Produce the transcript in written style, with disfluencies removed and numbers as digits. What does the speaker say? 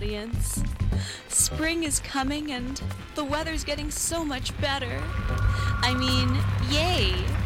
audience. Spring is coming and the weather's getting so much better. I mean, yay!